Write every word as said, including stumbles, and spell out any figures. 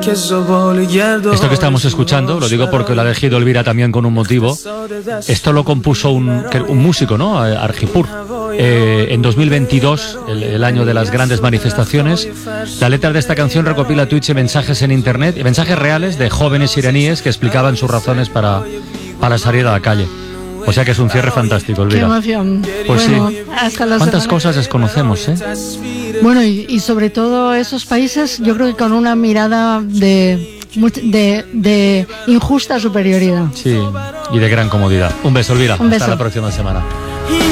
Esto que estamos escuchando, lo digo porque lo ha elegido Elvira también con un motivo. Esto lo compuso un, un músico, ¿no? Arjipur. Eh, en dos mil veintidós, el, el año de las grandes manifestaciones, la letra de esta canción recopila tweets y mensajes en internet, y mensajes reales de jóvenes iraníes que explicaban sus razones para, para salir a la calle. O sea que es un cierre fantástico, Elvira. Qué emoción. Pues bueno, sí. Hasta la ¿Cuántas semana. cosas desconocemos, eh? Bueno, y, y sobre todo esos países, yo creo que con una mirada de, de, de injusta superioridad. Sí, y de gran comodidad. Un beso, Elvira. Un beso. Hasta la próxima semana.